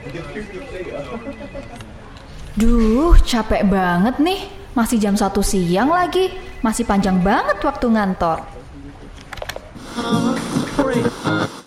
Duh, capek banget nih. Masih jam 1 siang lagi. Masih panjang banget waktu ngantor.